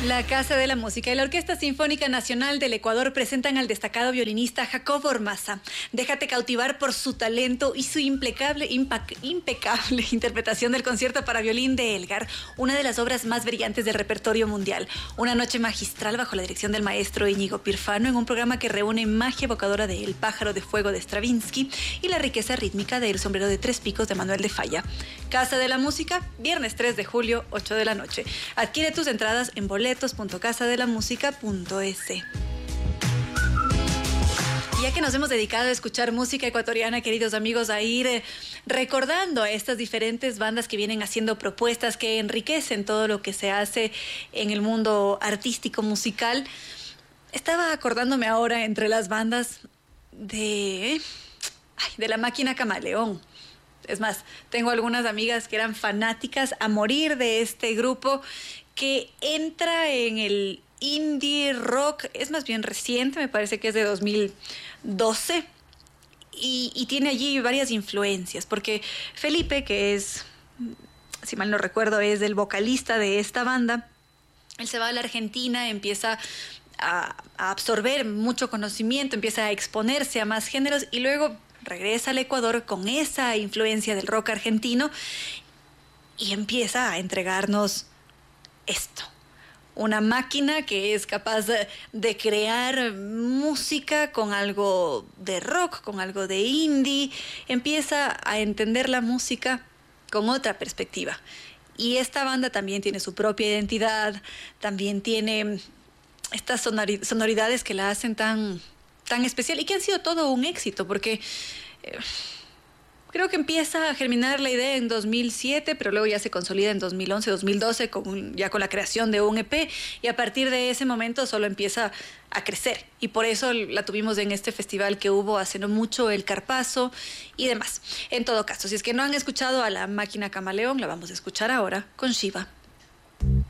La Casa de la Música y la Orquesta Sinfónica Nacional del Ecuador presentan al destacado violinista Jacobo Ormaza. Déjate cautivar por su talento y su impecable interpretación del concierto para violín de Elgar, una de las obras más brillantes del repertorio mundial. Una noche magistral bajo la dirección del maestro Íñigo Pirfano en un programa que reúne magia evocadora de El pájaro de fuego de Stravinsky y la riqueza rítmica de El sombrero de tres picos de Manuel de Falla. Casa de la Música, viernes 3 de julio, 8 de la noche. Adquiere tus entradas en boletos.casadelamusica.es. Ya que nos hemos dedicado a escuchar música ecuatoriana, queridos amigos, a ir recordando a estas diferentes bandas que vienen haciendo propuestas que enriquecen todo lo que se hace en el mundo artístico musical, estaba acordándome ahora entre las bandas de La Máquina Camaleón. Es más, tengo algunas amigas que eran fanáticas a morir de este grupo que entra en el indie rock, es más bien reciente, me parece que es de 2012, y tiene allí varias influencias, porque Felipe, que es, si mal no recuerdo, es el vocalista de esta banda, él se va a la Argentina, empieza a absorber mucho conocimiento, empieza a exponerse a más géneros y luego regresa al Ecuador con esa influencia del rock argentino y empieza a entregarnos esto. Una máquina que es capaz de crear música con algo de rock, con algo de indie. Empieza a entender la música con otra perspectiva. Y esta banda también tiene su propia identidad, también tiene estas sonoridades que la hacen tan especial y que han sido todo un éxito, porque creo que empieza a germinar la idea en 2007, pero luego ya se consolida en 2011, 2012, ya con la creación de un EP, y a partir de ese momento solo empieza a crecer. Y por eso la tuvimos en este festival que hubo hace no mucho, el Carpazo y demás. En todo caso, si es que no han escuchado a La Máquina Camaleón, la vamos a escuchar ahora con Shiva.